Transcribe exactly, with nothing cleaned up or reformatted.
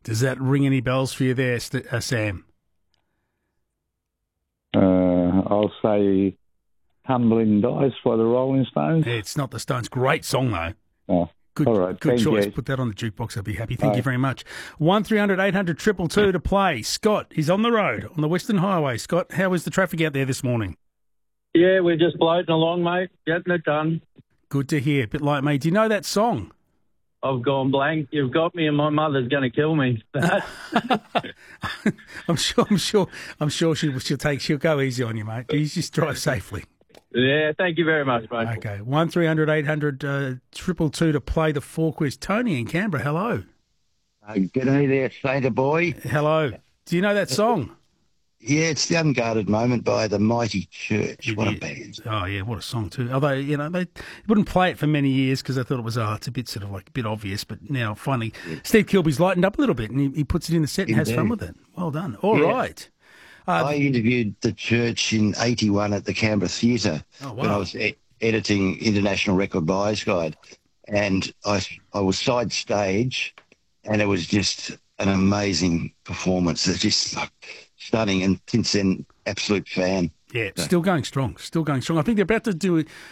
Does that ring any bells for you there, St- uh, Sam? Uh, I'll say Tumbling Dice by the Rolling Stones. It's not the Stones. Great song, though. Oh, Good, all right. good Thank choice. you. Put that on the jukebox. I'll be happy. Thank Bye. you very much. one three hundred eight hundred two two two to play. Scott is on the road on the Western Highway. Scott, how is the traffic out there this morning? Yeah, we're just floating along, mate. Getting it done. Good to hear. A bit like me. Do you know that song? I've gone blank. You've got me, and my mother's going to kill me. I'm sure. I'm sure. I'm sure she'll, she'll take. She'll go easy on you, mate. You just drive safely. Yeah, thank you very much, mate. Okay. One three hundred eight hundred uh, triple two to play the four quiz. Tony in Canberra. Hello. Uh, g'day there, Sailor Boy. Hello. Do you know that song? Yeah, it's The Unguarded Moment by the Mighty Church. What a band. Oh, yeah, what a song, too. Although, you know, they wouldn't play it for many years because they thought it was, oh, it's a bit sort of like a bit obvious. But now, finally, Steve Kilby's lightened up a little bit and he, he puts it in the set and Indeed. has fun with it. Well done. All Yeah. right. Uh, I interviewed the church in eighty-one at the Canberra Theatre Oh, when wow. I was e- editing International Record Buyers Guide. And I, I was side stage, and it was just an amazing performance. It's just like stunning. And since then, absolute fan. Yeah, still going strong. Still going strong. I think they're about to do